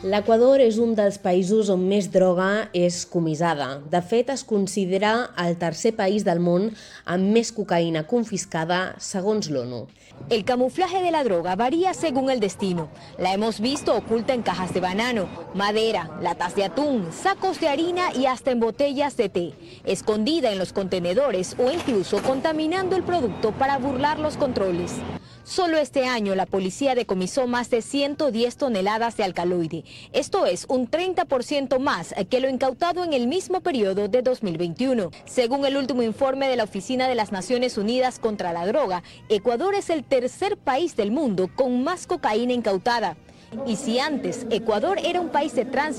L'Equador és un dels països on més droga és comissada. De fet, es considera el tercer país del món amb més cocaïna confiscada, segons l'ONU. El camuflaje de la droga varía según el destino. La hemos visto oculta en cajas de banano, madera, latas de atún, sacos de harina y hasta en botellas de té, escondida en los contenedores o incluso contaminando el producto para burlar los controles. Solo este año la policía decomisó más de 110 toneladas de alcaloide. Esto es un 30% más que lo incautado en el mismo periodo de 2021. Según el último informe de la Oficina de las Naciones Unidas contra la Droga, Ecuador es el tercer país del mundo con más cocaína incautada. Y si antes Ecuador era un país de tránsito,